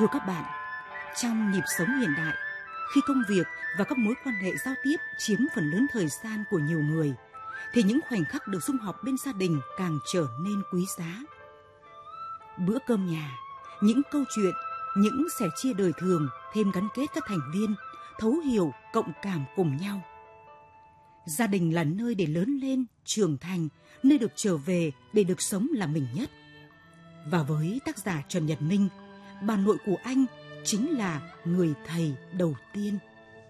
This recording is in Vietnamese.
Thưa các bạn, trong nhịp sống hiện đại, khi công việc và các mối quan hệ giao tiếp chiếm phần lớn thời gian của nhiều người, thì những khoảnh khắc được sum họp bên gia đình càng trở nên quý giá. Bữa cơm nhà, những câu chuyện, những sẻ chia đời thường thêm gắn kết các thành viên, thấu hiểu, cộng cảm cùng nhau. Gia đình là nơi để lớn lên, trưởng thành, nơi được trở về để được sống là mình nhất. Và với tác giả Trần Nhật Minh, bà nội của anh chính là người thầy đầu tiên.